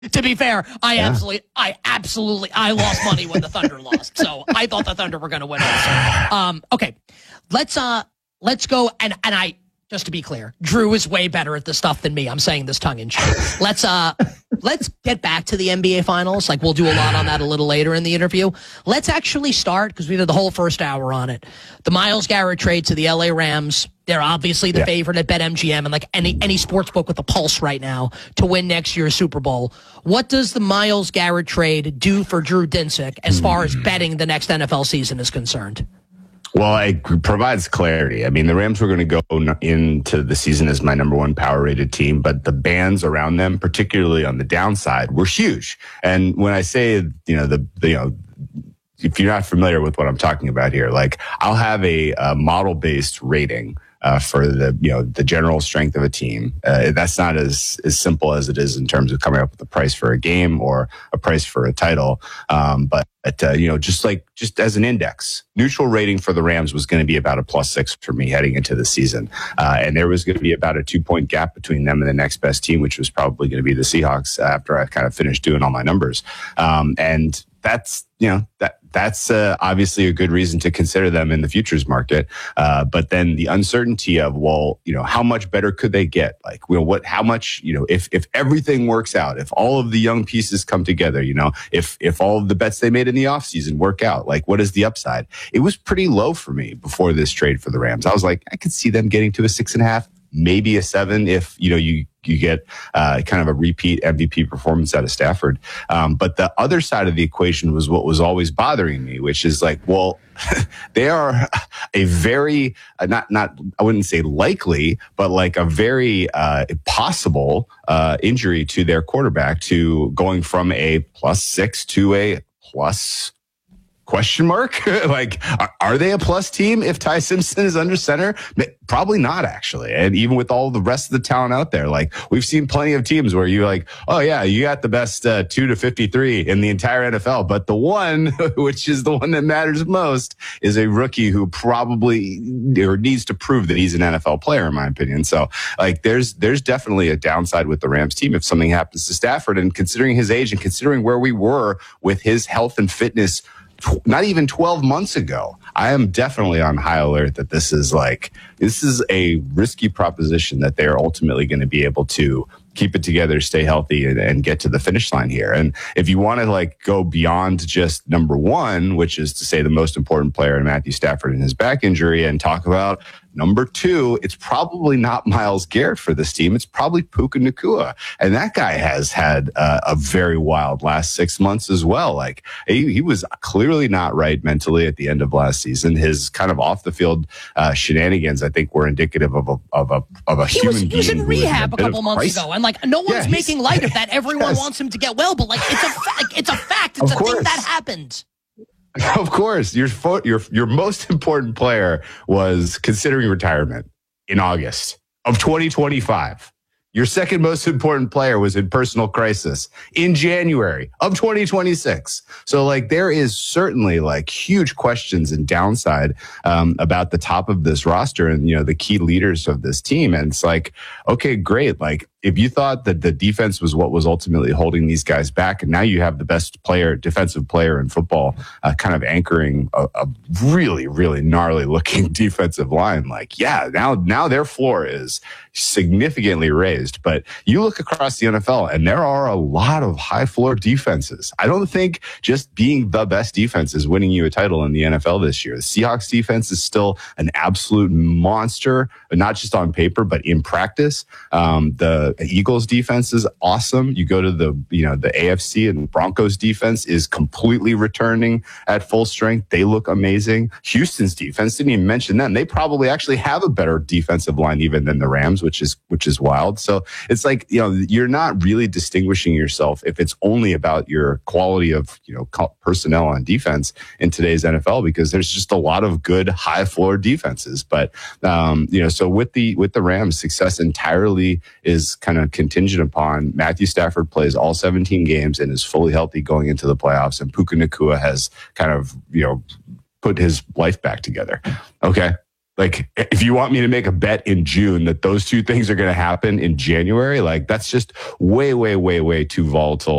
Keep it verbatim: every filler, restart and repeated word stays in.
To be fair, I yeah. absolutely, I absolutely, I lost money when the Thunder lost, so I thought the Thunder were going to win also. Um, okay, let's uh, let's go and and I just to be clear, Drew is way better at this stuff than me. I'm saying this tongue in cheek. Let's uh, let's get back to the N B A Finals. Like we'll do a lot on that a little later in the interview. Let's actually start because we did the whole first hour on it. The Myles Garrett trade to the L A Rams. They're obviously the yeah. favorite at BetMGM and like any any sports book with a pulse right now to win next year's Super Bowl. What does the Myles Garrett trade do for Drew Dinsick as far as betting the next N F L season is concerned? Well, it provides clarity. I mean, the Rams were going to go into the season as my number one power rated team, but the bands around them, particularly on the downside, were huge. And when I say, you know, the, the you know, if you're not familiar with what I'm talking about here, like I'll have a, a model based rating Uh, for the, you know, the general strength of a team. Uh, that's not as, as simple as it is in terms of coming up with a price for a game or a price for a title. Um, but, uh, you know, just like, just as an index, neutral rating for the Rams was going to be about a plus six for me heading into the season. Uh, and there was going to be about a two point gap between them and the next best team, which was probably going to be the Seahawks after I kind of finished doing all my numbers. Um, and that's, you know, that, that's uh, obviously a good reason to consider them in the futures market. Uh, but then the uncertainty of, well, you know, how much better could they get? Like, you know, what, how much, you know, if, if everything works out, if all of the young pieces come together, you know, if, if all of the bets they made in the offseason work out, like what is the upside? It was pretty low for me before this trade for the Rams. I was like, I could see them getting to a six and a half, maybe a seven if, you know, you, you get uh, kind of a repeat M V P performance out of Stafford. Um, but the other side of the equation was what was always bothering me, which is like, well, they are a very, uh, not, not, I wouldn't say likely, but like a very uh, possible uh, injury to their quarterback to going from a plus six to a plus question mark. Like, are, are they a plus team if Ty Simpson is under center? Probably not, actually. And even with all the rest of the talent out there, like we've seen plenty of teams where you're like, oh yeah, you got the best uh, two to fifty-three in the entire N F L. But the one, which is the one that matters most, is a rookie who probably or needs to prove that he's an N F L player, in my opinion. So like there's, there's definitely a downside with the Rams team if something happens to Stafford, and considering his age and considering where we were with his health and fitness not even twelve months ago, I am definitely on high alert that this is like, this is a risky proposition that they're ultimately going to be able to keep it together, stay healthy, and, and get to the finish line here. And if you want to like go beyond just number one, which is to say the most important player in Matthew Stafford and his back injury, and talk about number two, it's probably not Myles Garrett for this team. It's probably Puka Nacua. And that guy has had uh, a very wild last six months as well. Like he, he was clearly not right mentally at the end of last season. His kind of off the field uh, shenanigans, I think, were indicative of a, of a, of a he human was, being. He was in rehab a couple months crisis. ago. And like, no one's yeah, making light of that. Everyone yes. wants him to get well, but like, it's a fact. It's a fact. It's of a course. thing that happened. Of course, your your your most important player was considering retirement in August of twenty twenty-five. Your second most important player was in personal crisis in January of twenty twenty-six. So like there is certainly like huge questions and downside um, about the top of this roster and, you know, the key leaders of this team. And it's like, okay, great. Like if you thought that the defense was what was ultimately holding these guys back, and now you have the best player, defensive player in football, uh, kind of anchoring a, a really, really gnarly looking defensive line. Like, yeah, now, now their floor is significantly raised. But you look across the N F L and there are a lot of high floor defenses. I don't think just being the best defense is winning you a title in the N F L this year. The Seahawks defense is still an absolute monster, not just on paper, but in practice. Um, the Eagles defense is awesome. You go to the, you know, the A F C, and Broncos defense is completely returning at full strength. They look amazing. Houston's defense, didn't even mention them. They probably actually have a better defensive line even than the Rams, which is, which is wild. So it's like, you know, you're not really distinguishing yourself if it's only about your quality of, you know, personnel on defense in today's N F L, because there's just a lot of good high floor defenses. But, um, you know, so with the, with the Rams, success entirely is kind of contingent upon Matthew Stafford plays all seventeen games and is fully healthy going into the playoffs, and Puka Nacua has kind of, you know, put his life back together. Okay. Like, if you want me to make a bet in June that those two things are going to happen in January, like that's just way, way, way, way too volatile.